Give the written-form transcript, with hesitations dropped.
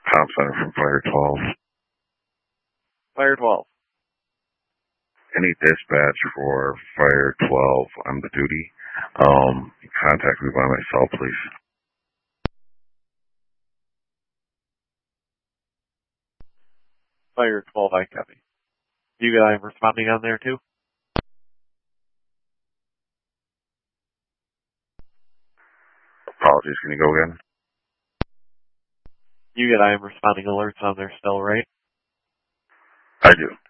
Tom Center from Fire 12. Fire 12. Any dispatch for Fire 12 on the duty, contact me by my cell, please. Fire 12, I copy. You got I'm responding on there too? Apologies, can you go again? You get I am responding alerts on there still, right? I do.